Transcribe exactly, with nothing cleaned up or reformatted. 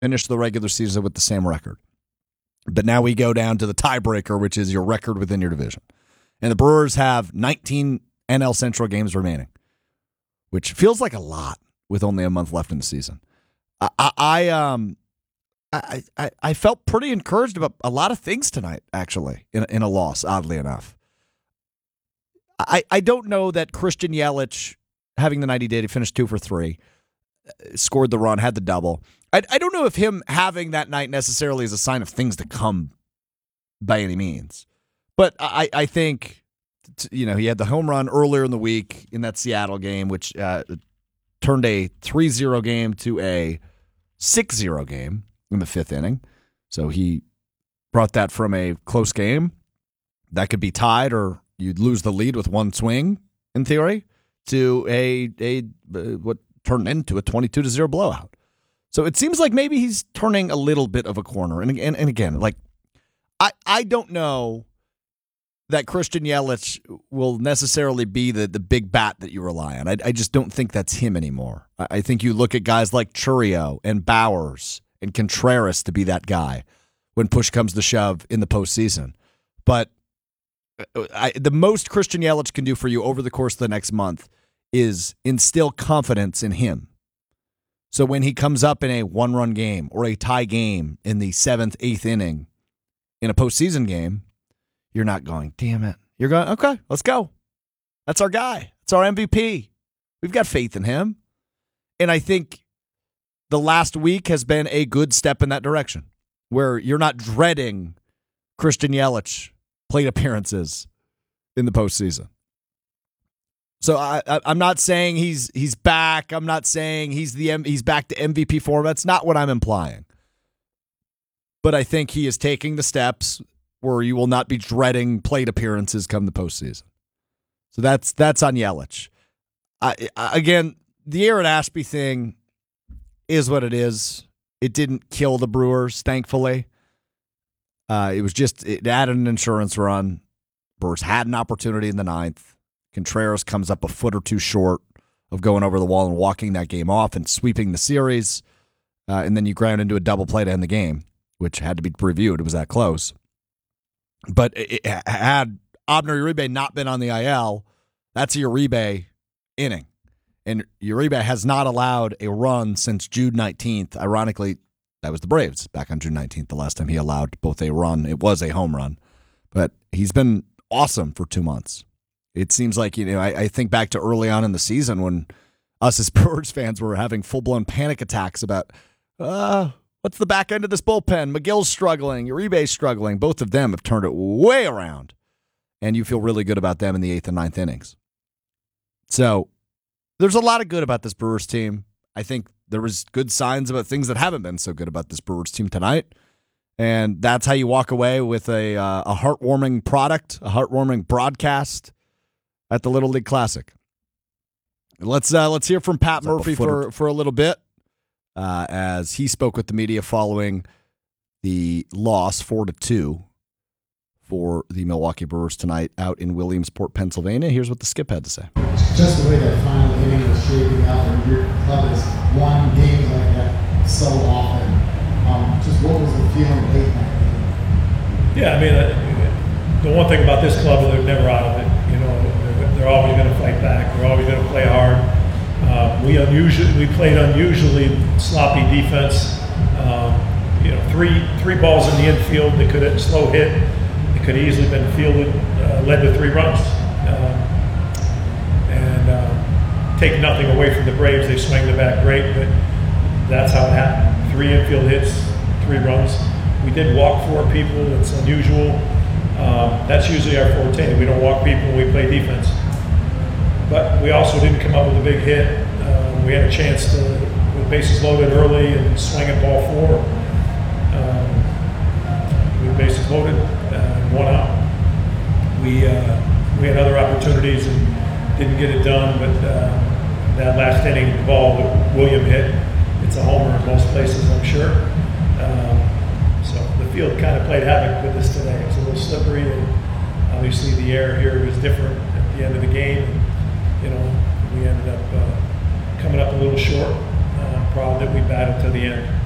finish the regular season with the same record. But now we go down to the tiebreaker, which is your record within your division. And the Brewers have nineteen N L Central games remaining, which feels like a lot with only a month left in the season. I, I, I um, I, I, I felt pretty encouraged about a lot of things tonight, actually, in, in a loss, oddly enough. I, I don't know that Christian Yelich, having the night he did, he finished two for three, scored the run, had the double. I, I don't know if him having that night necessarily is a sign of things to come by any means. But I, I think, you know, he had the home run earlier in the week in that Seattle game, which uh, turned a three zero game to a six zero game in the fifth inning. So he brought that from a close game that could be tied or you'd lose the lead with one swing, in theory, to a, a uh, what turned into a twenty-two to zero blowout. So it seems like maybe he's turning a little bit of a corner. And, and, and again, like, I, I don't know that Christian Yelich will necessarily be the, the big bat that you rely on. I, I just don't think that's him anymore. I, I think you look at guys like Chourio and Bowers and Contreras to be that guy when push comes to shove in the postseason. But I, the most Christian Yelich can do for you over the course of the next month is instill confidence in him. So when he comes up in a one-run game or a tie game in the seventh, eighth inning in a postseason game, you're not going, damn it. You're going, okay, let's go. That's our guy. That's our M V P. We've got faith in him. And I think the last week has been a good step in that direction, where you're not dreading Christian Yelich plate appearances in the postseason. So I, I, I'm not saying he's he's back. I'm not saying he's the he's back to M V P form. That's not what I'm implying. But I think he is taking the steps where you will not be dreading plate appearances come the postseason. So that's that's on Yelich. I, I, again, the Aaron Ashby thing is what it is. It didn't kill the Brewers, thankfully. Uh, it was just it added an insurance run. Brewers had an opportunity in the ninth. Contreras comes up a foot or two short of going over the wall and walking that game off and sweeping the series. Uh, and then you ground into a double play to end the game, which had to be reviewed. It was that close. But it, it, had Abner Uribe not been on the I L, that's a Uribe inning. And Uribe has not allowed a run since June nineteenth. Ironically, that was the Braves back on June nineteenth, the last time he allowed both a run. It was a home run. But he's been awesome for two months. It seems like, you know, I, I think back to early on in the season when us as Brewers fans were having full-blown panic attacks about, uh, what's the back end of this bullpen? McGill's struggling, Uribe's struggling. Both of them have turned it way around. And you feel really good about them in the eighth and ninth innings. So there's a lot of good about this Brewers team. I think there was good signs about things that haven't been so good about this Brewers team tonight. And that's how you walk away with a uh, a heartwarming product, a heartwarming broadcast at the Little League Classic. Let's uh, let's hear from Pat Murphy for, for a little bit uh, as he spoke with the media following the loss four to two for the Milwaukee Brewers tonight out in Williamsport, Pennsylvania. Here's what the Skip had to say. Just the way that final inning was shaping up, and your club has won games like that so often. Um, just what was the feeling late in that game? Yeah, I mean, uh, the one thing about this club is they're never out of it. You know, they're, they're always going to fight back. They're always going to play hard. Uh, we unusually we played unusually sloppy defense. Um, you know, three three balls in the infield. They could have slow hit. It could have easily been fielded, uh, led to three runs. Um, and uh, take nothing away from the Braves. They swung the bat great, but that's how it happened. Three infield hits, three runs. We did walk four people. It's unusual. Um, that's usually our forte. We don't walk people when we play defense. But we also didn't come up with a big hit. Um, we had a chance to, with bases loaded early and swing at ball four. Um, we had bases loaded, uh, one out. We uh, we had other opportunities and didn't get it done. But uh, that last inning, the ball that William hit, it's a homer in most places, I'm sure. Um, so the field kind of played havoc with us today. It was a little slippery, and obviously the air here was different at the end of the game. And, you know, we ended up uh, coming up a little short. Uh, proud that we battled to the end.